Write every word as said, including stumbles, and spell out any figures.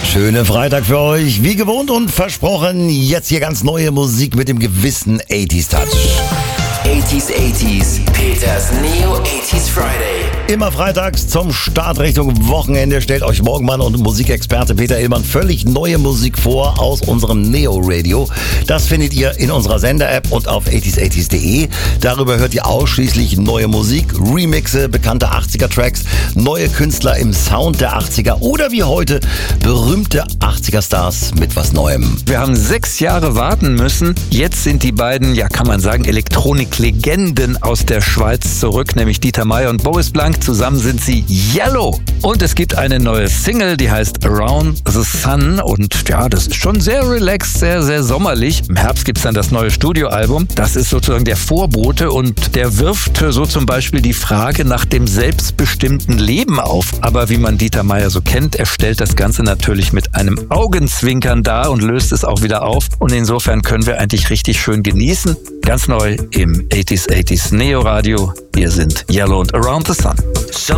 Schönen Freitag für euch. Wie gewohnt und versprochen, jetzt hier ganz neue Musik mit dem gewissen achtziger Touch. achtziger achtziger, Peters Neo achtziger Friday. Immer freitags zum Start Richtung Wochenende stellt euch Morgenmann und Musikexperte Peter Illmann völlig neue Musik vor aus unserem Neo Radio. Das findet ihr in unserer Sender-App und auf achtziger achtziger punkt de. Darüber hört ihr ausschließlich neue Musik, Remixe, bekannte achtziger-Tracks, neue Künstler im Sound der achtziger oder wie heute berühmte achtziger-Stars mit was Neuem. Wir haben sechs Jahre warten müssen. Jetzt sind die beiden, ja kann man sagen, Elektronik-Legenden aus der Schweiz zurück, nämlich Dieter Meier und Boris Blank. Zusammen sind sie Yellow. Und es gibt eine neue Single, die heißt Around the Sun. Und ja, das ist schon sehr relaxed, sehr, sehr sommerlich. Im Herbst gibt es dann das neue Studioalbum. Das ist sozusagen der Vorbote und der wirft so zum Beispiel die Frage nach dem selbstbestimmten Leben auf. Aber wie man Dieter Meier so kennt, er stellt das Ganze natürlich mit einem Augenzwinkern dar und löst es auch wieder auf. Und insofern können wir eigentlich richtig schön genießen. Ganz neu im achtziger achtziger Neo Radio. Hier sind Yellow und Around the Sun. So